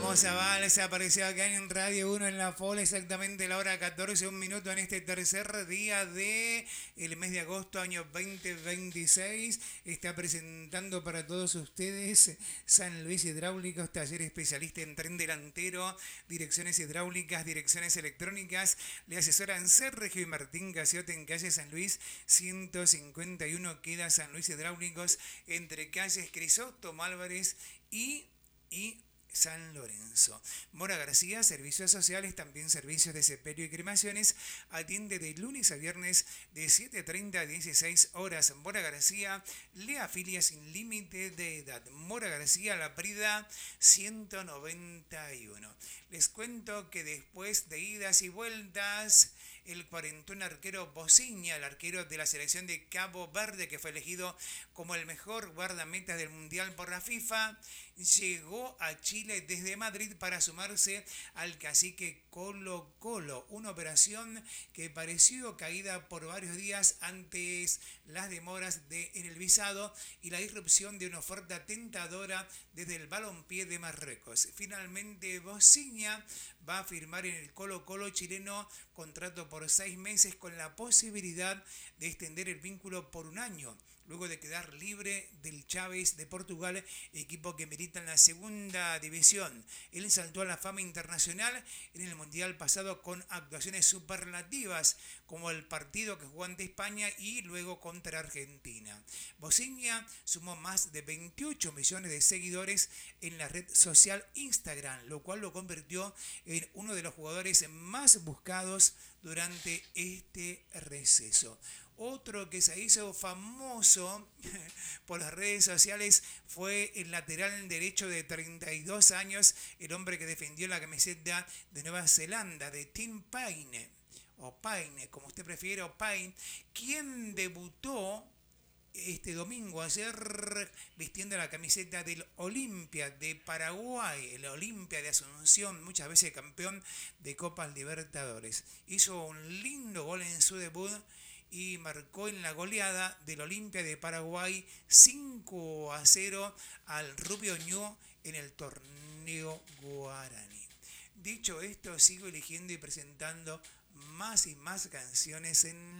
Hermosa balsa apareció acá en Radio 1 en La Fola, exactamente la hora 14, un minuto en este tercer día de el mes de agosto, año 2026. Está presentando para todos ustedes San Luis Hidráulicos, taller especialista en tren delantero, direcciones hidráulicas, direcciones electrónicas. Le asesoran Sergio y Martín Gasiote en calle San Luis 151, queda San Luis Hidráulicos, entre calles Crisóstomo Álvarez y San Lorenzo. Mora García, servicios sociales, también servicios de sepelio y cremaciones. Atiende de lunes a viernes de 7:30 a 16 horas. Mora García le afilia sin límite de edad. Mora García, La Prida 191. Les cuento que después de idas y vueltas, el cuarentón arquero Bociña, el arquero de la selección de Cabo Verde, que fue elegido como el mejor guardameta del Mundial por la FIFA, llegó a Chile desde Madrid para sumarse al cacique Colo Colo, una operación que pareció caída por varios días antes las demoras en el visado y la disrupción de una oferta tentadora desde el balompié de Marruecos. Finalmente Bociña va a firmar en el Colo Colo chileno contrato por 6 meses con la posibilidad de extender el vínculo por un año, luego de quedar libre del Chaves de Portugal, equipo que milita en la segunda división. Él saltó a la fama internacional en el Mundial pasado con actuaciones superlativas, como el partido que jugó ante España y luego contra Argentina. Bociña sumó más de 28 millones de seguidores en la red social Instagram, lo cual lo convirtió en uno de los jugadores más buscados durante este receso. Otro que se hizo famoso por las redes sociales fue el lateral derecho de 32 años, el hombre que defendió la camiseta de Nueva Zelanda, de Tim Paine, o Paine, como usted prefiere, o Paine, quien debutó este domingo, ayer, vistiendo la camiseta del Olimpia de Paraguay, el Olimpia de Asunción, muchas veces campeón de Copas Libertadores. Hizo un lindo gol en su debut y marcó en la goleada del Olimpia de Paraguay 5-0 al Rubio Ñu en el torneo guaraní. Dicho esto, sigo eligiendo y presentando más y más canciones en